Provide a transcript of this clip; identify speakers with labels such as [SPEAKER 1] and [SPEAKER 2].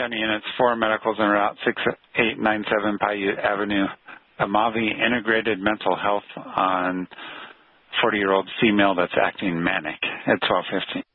[SPEAKER 1] County Units 4 Medicals en route 6897 Paiute Avenue, Amavi Integrated Mental Health on 40-year-old female that's acting manic at 12:15.